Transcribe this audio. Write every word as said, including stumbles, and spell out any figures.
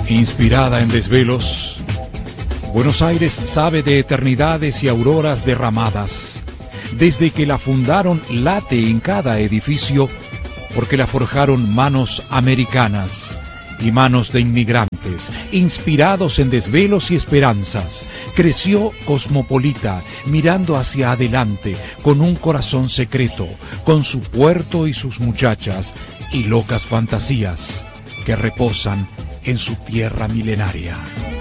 Inspirada en desvelos, Buenos Aires sabe de eternidades y auroras derramadas. Desde que la fundaron late en cada edificio, porque la forjaron manos americanas y manos de inmigrantes, inspirados en desvelos y esperanzas. Creció cosmopolita, mirando hacia adelante, con un corazón secreto, con su puerto y sus muchachas, y locas fantasías que reposan en su tierra milenaria.